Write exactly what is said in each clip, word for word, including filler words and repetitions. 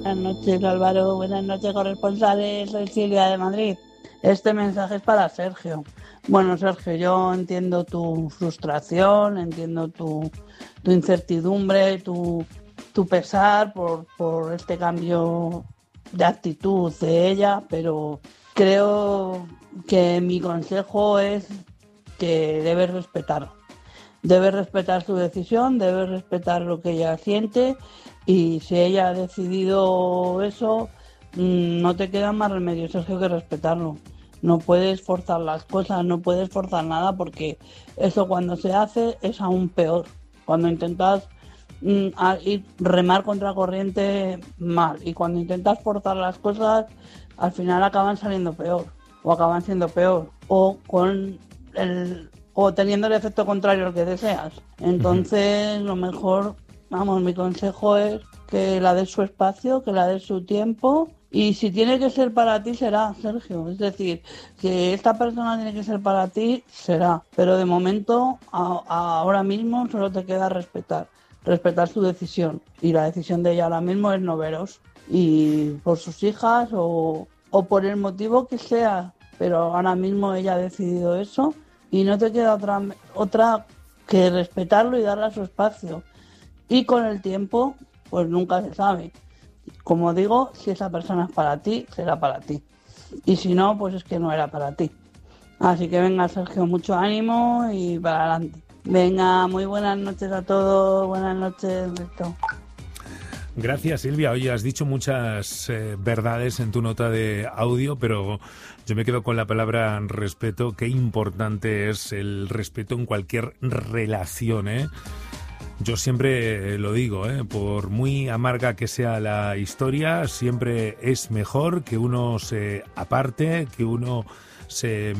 Buenas noches, Álvaro. Buenas noches, corresponsales. Soy Silvia de Madrid. Este mensaje es para Sergio. Bueno, Sergio, yo entiendo tu frustración, entiendo tu, tu incertidumbre, tu, tu pesar por, por este cambio de actitud de ella, pero creo que mi consejo es que debes respetar. Debes respetar su decisión, debes respetar lo que ella siente, y si ella ha decidido eso, no te queda más remedio, Sergio, que respetarlo. No puedes forzar las cosas, no puedes forzar nada, porque eso cuando se hace es aún peor. Cuando intentas mm, a, ir remar contra corriente, mal. Y cuando intentas forzar las cosas, al final acaban saliendo peor. O acaban siendo peor. O con el o teniendo el efecto contrario al que deseas. Entonces, lo mejor, vamos, mi consejo es que la des su espacio, que la des su tiempo, y si tiene que ser para ti, será, Sergio. Es decir, que esta persona tiene que ser para ti, será. Pero de momento, a, a ahora mismo, solo te queda respetar. Respetar su decisión. Y la decisión de ella ahora mismo es no veros. Y por sus hijas o, o por el motivo que sea. Pero ahora mismo ella ha decidido eso. Y no te queda otra, otra que respetarlo y darle a su espacio. Y con el tiempo, pues nunca se sabe. Como digo, si esa persona es para ti, será para ti. Y si no, pues es que no era para ti. Así que venga, Sergio, mucho ánimo y para adelante. Venga, muy buenas noches a todos. Buenas noches, Víctor. Gracias, Silvia. Oye, has dicho muchas eh, verdades en tu nota de audio, pero yo me quedo con la palabra respeto. Qué importante es el respeto en cualquier relación, ¿eh? Yo siempre lo digo, ¿eh? Por muy amarga que sea la historia, siempre es mejor que uno se aparte, que uno se...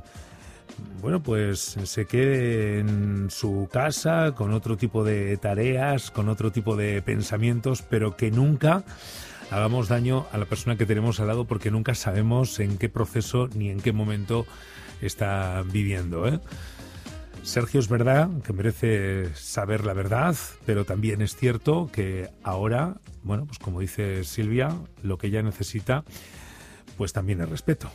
bueno, pues se quede en su casa con otro tipo de tareas, con otro tipo de pensamientos, pero que nunca hagamos daño a la persona que tenemos al lado, porque nunca sabemos en qué proceso ni en qué momento está viviendo, ¿eh? Sergio, es verdad que merece saber la verdad, pero también es cierto que ahora, bueno, pues como dice Silvia, lo que ella necesita, pues también es respeto.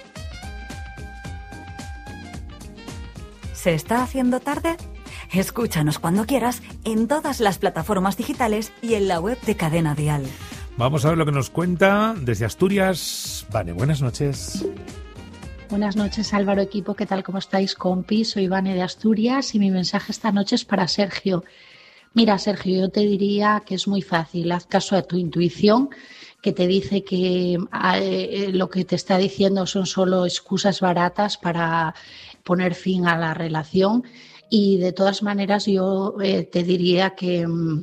¿Se está haciendo tarde? Escúchanos cuando quieras en todas las plataformas digitales y en la web de Cadena Dial. Vamos a ver lo que nos cuenta desde Asturias. Vane, buenas noches. Buenas noches, Álvaro, equipo. ¿Qué tal? ¿Cómo estáis, compis? Soy Vane de Asturias y mi mensaje esta noche es para Sergio. Mira, Sergio, yo te diría que es muy fácil. Haz caso a tu intuición, que te dice que eh, lo que te está diciendo son solo excusas baratas para poner fin a la relación. Y de todas maneras yo eh, te diría que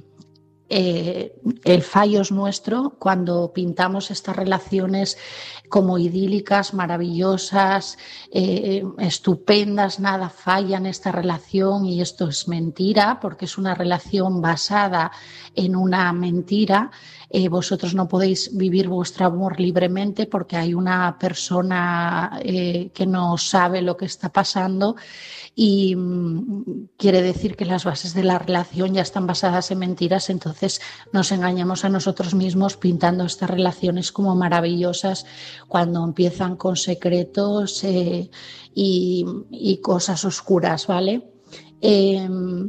eh, el fallo es nuestro cuando pintamos estas relaciones como idílicas, maravillosas, eh, estupendas, nada falla en esta relación, y esto es mentira, porque es una relación basada en una mentira. Eh, vosotros no podéis vivir vuestro amor libremente porque hay una persona eh, que no sabe lo que está pasando, y mmm, quiere decir que las bases de la relación ya están basadas en mentiras. Entonces nos engañamos a nosotros mismos pintando estas relaciones como maravillosas cuando empiezan con secretos eh, y, y cosas oscuras, ¿vale? Eh,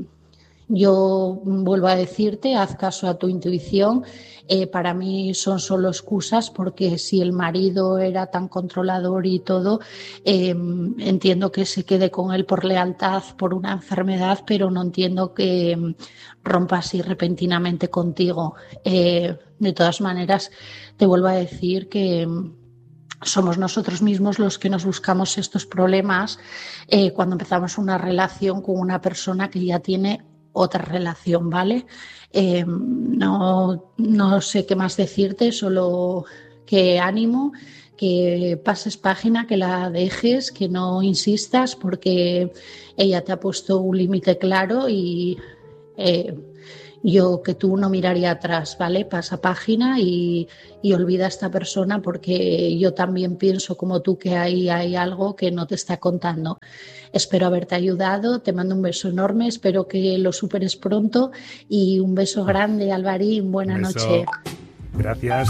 Yo vuelvo a decirte, haz caso a tu intuición. Eh, para mí son solo excusas, porque si el marido era tan controlador y todo, eh, entiendo que se quede con él por lealtad, por una enfermedad, pero no entiendo que rompa así repentinamente contigo. Eh, de todas maneras, te vuelvo a decir que somos nosotros mismos los que nos buscamos estos problemas eh, cuando empezamos una relación con una persona que ya tiene otra relación, ¿vale? Eh, no, no sé qué más decirte, solo que ánimo, que pases página, que la dejes, que no insistas, porque ella te ha puesto un límite claro y eh, yo que tú no miraría atrás, ¿vale? Pasa página y, y olvida a esta persona, porque yo también pienso como tú que ahí hay algo que no te está contando. Espero haberte ayudado, te mando un beso enorme, espero que lo superes pronto y un beso grande, Alvarín, buena noche. Gracias.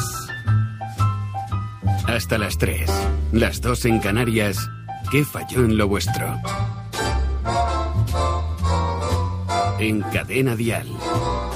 Hasta las tres, las dos en Canarias. ¿Qué falló en lo vuestro? En Cadena Dial.